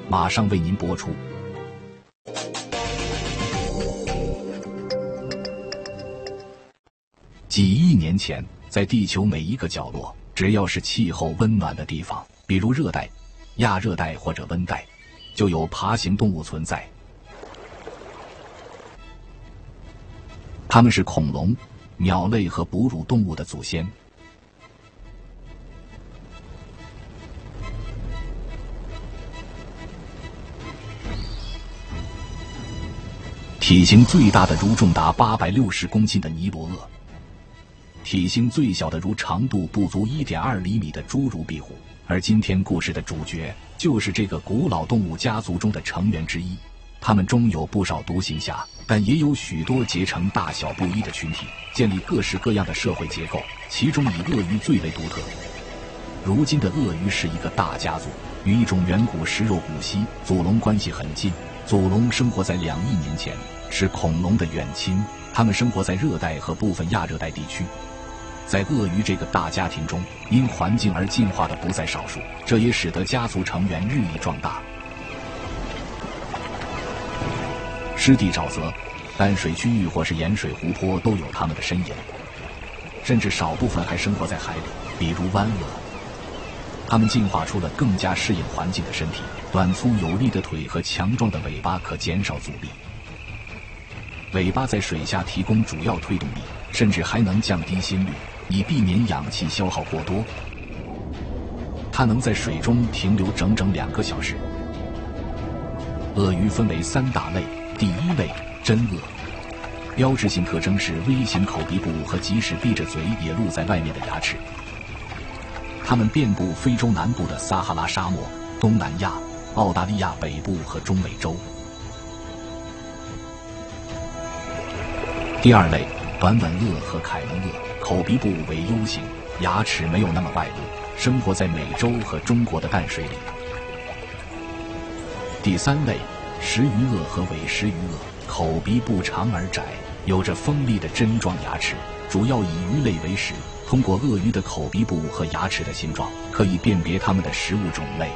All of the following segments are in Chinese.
马上为您播出。几亿年前，在地球每一个角落，只要是气候温暖的地方，比如热带、亚热带或者温带，就有爬行动物存在。它们是恐龙、鸟类和哺乳动物的祖先。体型最大的如重达860公斤的尼罗鳄，体型最小的如长度不足1.2厘米的侏儒壁虎。而今天故事的主角就是这个古老动物家族中的成员之一。它们中有不少独行侠，但也有许多结成大小不一的群体，建立各式各样的社会结构，其中以鳄鱼最为独特。如今的鳄鱼是一个大家族，与一种远古食肉古蜥祖龙关系很近。祖龙生活在2亿年前，是恐龙的远亲，它们生活在热带和部分亚热带地区。在鳄鱼这个大家庭中，因环境而进化的不在少数，这也使得家族成员日益壮大。湿地沼泽、淡水区域或是盐水湖泊都有它们的身影，甚至少部分还生活在海里，比如湾鳄。它们进化出了更加适应环境的身体，短粗有力的腿和强壮的尾巴可减少阻力。尾巴在水下提供主要推动力，甚至还能降低心率，以避免氧气消耗过多。它能在水中停留整整2个小时。鳄鱼分为3大类。第一类，真鳄，标志性特征是微型口鼻部和即使闭着嘴也露在外面的牙齿。它们遍布非洲南部的撒哈拉沙漠、东南亚、澳大利亚北部和中美洲。第二类，短吻鳄和凯门鳄，口鼻部为 U 型，牙齿没有那么外露，生活在美洲和中国的淡水里。第三类，食鱼鳄和尾食鱼鳄，口鼻部长而窄，有着锋利的针状牙齿，主要以鱼类为食。通过鳄鱼的口鼻部和牙齿的形状，可以辨别它们的食物种类。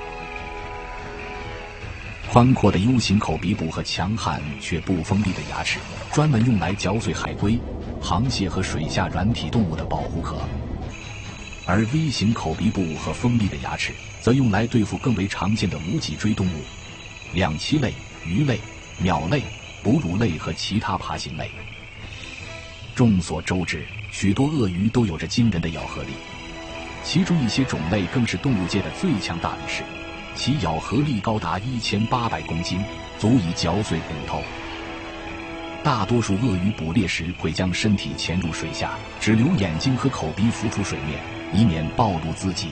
宽阔的 U 型口鼻部和强悍却不锋利的牙齿，专门用来嚼碎海龟、螃蟹和水下软体动物的保护壳。而 V 型口鼻部和锋利的牙齿，则用来对付更为常见的无脊椎动物。两栖类、鱼类、鸟类、哺乳类和其他爬行类。众所周知，许多鳄鱼都有着惊人的咬合力，其中一些种类更是动物界的最强大力士，其咬合力高达1800公斤，足以嚼碎骨头。大多数鳄鱼捕猎时会将身体潜入水下，只留眼睛和口鼻浮出水面，以免暴露自己。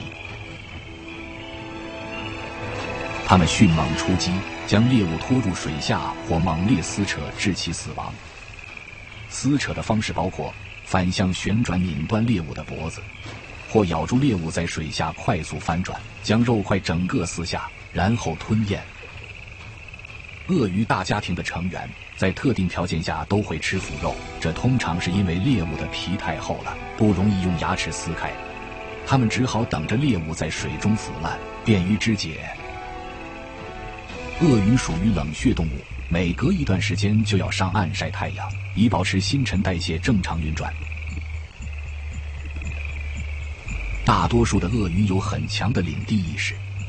它们迅猛出击，将猎物拖入水下或猛烈撕扯致其死亡。撕扯的方式包括反向旋转拧断猎物的脖子，或咬住猎物在水下快速翻转，将肉块整个撕下，然后吞咽。鳄鱼大家庭的成员在特定条件下都会吃腐肉，这通常是因为猎物的皮太厚了，不容易用牙齿撕开，它们只好等着猎物在水中腐烂，便于肢解。鳄鱼属于冷血动物，每隔一段时间就要上岸晒太阳，以保持新陈代谢正常运转。大多数的鳄鱼有很强的领地意识，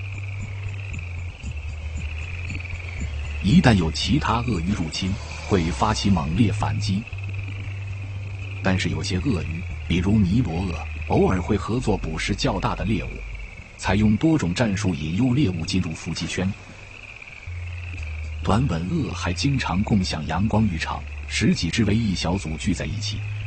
一旦有其他鳄鱼入侵，会发起猛烈反击。但是有些鳄鱼，比如尼罗鳄，偶尔会合作捕食较大的猎物，采用多种战术引诱猎物进入伏击圈。短吻鳄还经常共享阳光浴场，10几只为一小组聚在一起，